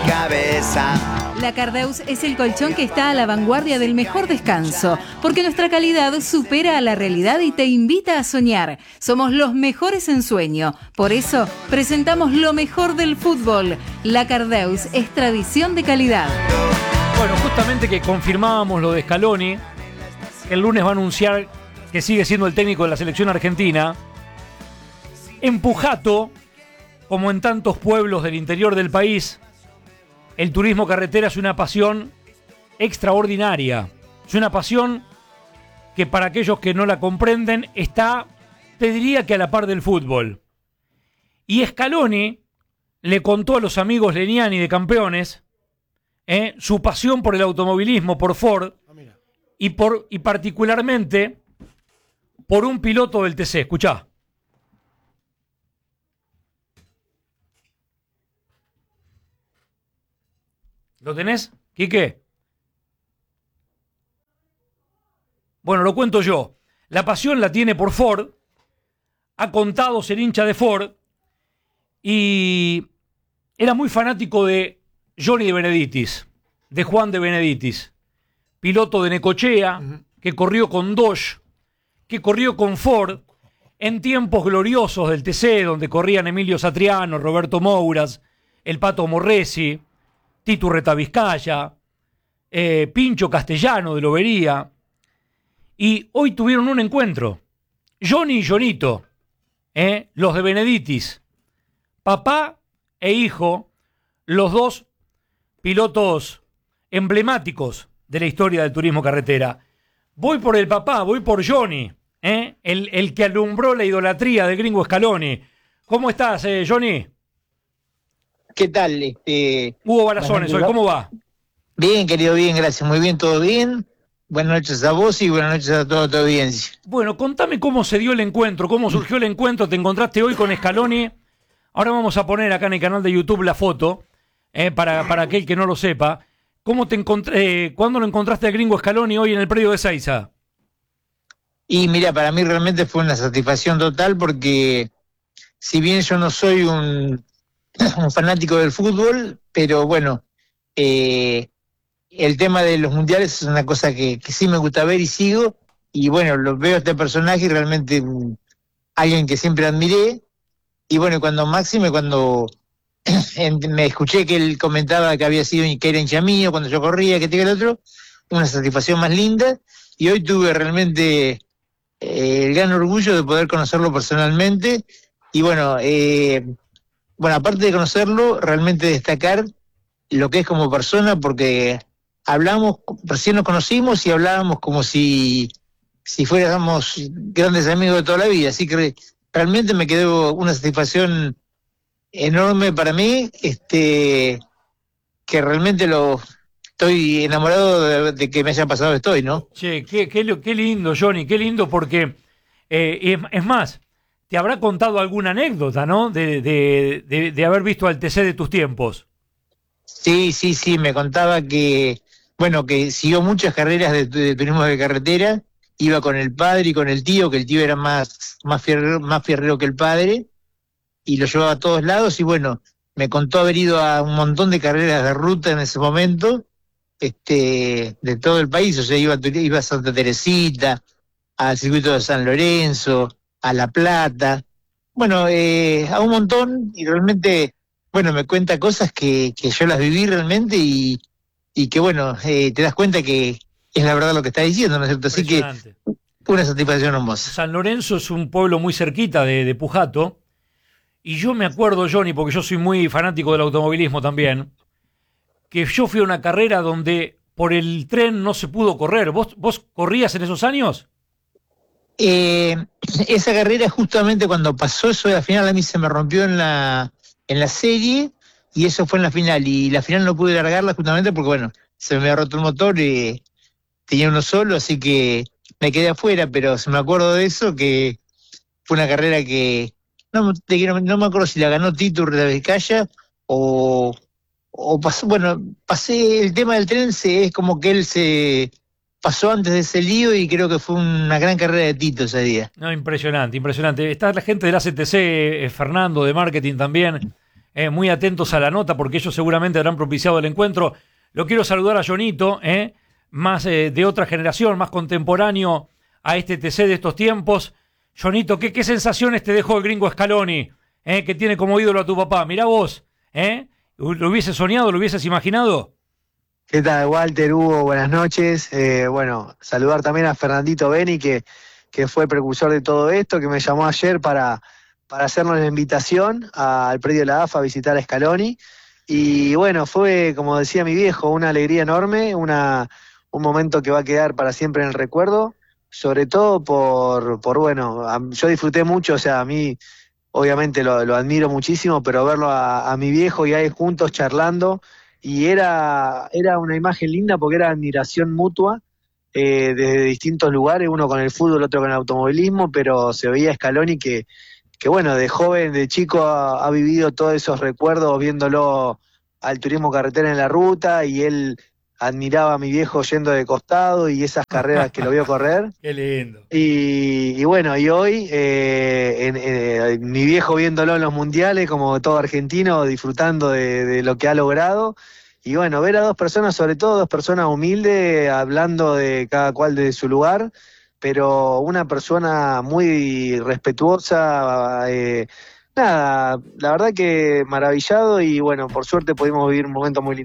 cabeza. La Cardeus es el colchón que está a la vanguardia del mejor descanso, porque nuestra calidad supera a la realidad y te invita a soñar. Somos los mejores en sueño, por eso presentamos lo mejor del fútbol. La Cardeus es tradición de calidad. Bueno, justamente que confirmábamos lo de Scaloni, el lunes va a anunciar que sigue siendo el técnico de la selección argentina. En Pujato, como en tantos pueblos del interior del país, el turismo carretera es una pasión extraordinaria. Es una pasión que para aquellos que no la comprenden está, te diría que a la par del fútbol. Y Scaloni le contó a los amigos Leniani de Campeones su pasión por el automovilismo, por Ford, y particularmente por un piloto del TC. Escuchá. ¿Lo tenés, Quique? Bueno, lo cuento yo. La pasión la tiene por Ford. Ha contado ser hincha de Ford. Y era muy fanático de Johnny de Benedettis, de Juan de Benedettis. Piloto de Necochea, que corrió con Dodge, que corrió con Ford, en tiempos gloriosos del TC, donde corrían Emilio Satriano, Roberto Mouras, el Pato Morresi, Tito Retavizcaya, Pincho Castellano de Lobería, y hoy tuvieron un encuentro. Johnny y Jonito, los de Benedettis, papá e hijo, los dos pilotos emblemáticos de la historia del turismo carretera. Voy por el papá, voy por Johnny, el que alumbró la idolatría del gringo Scaloni. ¿Cómo estás, Johnny? ¿Qué tal? Hugo Balazones, hoy, ¿cómo va? Bien, querido, bien, gracias, muy bien, todo bien. Buenas noches a vos y buenas noches a toda tu audiencia. Bueno, contame cómo se dio el encuentro, cómo surgió el encuentro. Te encontraste hoy con Scaloni. Ahora vamos a poner acá en el canal de YouTube la foto, para aquel que no lo sepa. ¿Cómo te encontré? ¿Cuándo lo encontraste al gringo Scaloni hoy en el predio de Ezeiza? Y mira, para mí realmente fue una satisfacción total porque si bien yo no soy un fanático del fútbol, pero bueno, el tema de los mundiales es una cosa que sí me gusta ver y sigo, y bueno, lo veo a este personaje y realmente alguien que siempre admiré, y bueno, cuando me escuché que él comentaba que había sido, que era hincha mío cuando yo corría, que tenía el otro, una satisfacción más linda, y hoy tuve realmente el gran orgullo de poder conocerlo personalmente, y bueno, aparte de conocerlo, realmente destacar lo que es como persona, porque recién nos conocimos y hablábamos como si fuéramos grandes amigos de toda la vida, así que realmente me quedó una satisfacción enorme para mí, que realmente estoy enamorado de que me haya pasado esto hoy, ¿no? Che, qué lindo, Johnny, qué lindo, porque es más, te habrá contado alguna anécdota, ¿no? De haber visto al TC de tus tiempos. Sí, me contaba que siguió muchas carreras de turismo de carretera, iba con el padre y con el tío, que el tío era más fierrero que el padre, y lo llevaba a todos lados, y bueno, me contó haber ido a un montón de carreras de ruta en ese momento, de todo el país, o sea, iba a Santa Teresita, al circuito de San Lorenzo, a La Plata, bueno, a un montón, y realmente, bueno, me cuenta cosas que yo las viví realmente, y que bueno, te das cuenta que es la verdad lo que está diciendo, ¿no es cierto? Así que una satisfacción hermosa. San Lorenzo es un pueblo muy cerquita de Pujato, y yo me acuerdo, Johnny, porque yo soy muy fanático del automovilismo también, que yo fui a una carrera donde por el tren no se pudo correr. ¿Vos corrías en esos años? Esa carrera, justamente cuando pasó eso de la final, a mí se me rompió en la serie, y eso fue en la final, y la final no pude largarla justamente porque bueno, se me había roto el motor y tenía uno solo, así que me quedé afuera, pero se me acuerdo de eso, que fue una carrera que no me acuerdo si la ganó Tito Retavizcaya o pasó, bueno, pasé el tema del tren, es como que él se pasó antes de ese lío, y creo que fue una gran carrera de Tito ese día. No, impresionante. Está la gente del ACTC, Fernando, de marketing también, muy atentos a la nota porque ellos seguramente habrán propiciado el encuentro. Lo quiero saludar a Jonito, más de otra generación, más contemporáneo a este TC de estos tiempos. Jonito, ¿qué sensaciones te dejó el gringo Scaloni, que tiene como ídolo a tu papá? Mirá vos, ¿lo hubieses soñado, lo hubieses imaginado? ¿Qué tal, Walter, Hugo? Buenas noches. Bueno, saludar también a Fernandito Beni, que fue precursor de todo esto, que me llamó ayer para hacernos la invitación al predio de la AFA a visitar a Scaloni. Y bueno, fue, como decía mi viejo, una alegría enorme, un momento que va a quedar para siempre en el recuerdo, sobre todo bueno, yo disfruté mucho, o sea, a mí obviamente lo admiro muchísimo, pero verlo a mi viejo y ahí juntos charlando, y era una imagen linda porque era admiración mutua, desde distintos lugares, uno con el fútbol, otro con el automovilismo, pero se veía Scaloni que bueno, de joven, de chico ha vivido todos esos recuerdos viéndolo al turismo carretera en la ruta, y él admiraba a mi viejo yendo de costado y esas carreras que lo vio correr. Qué lindo. Y bueno, y hoy mi viejo viéndolo en los mundiales, como todo argentino, disfrutando de lo que ha logrado. Y bueno, ver a dos personas, sobre todo dos personas humildes, hablando de cada cual de su lugar, pero una persona muy respetuosa, nada, la verdad que maravillado, y bueno, por suerte pudimos vivir un momento muy lindo.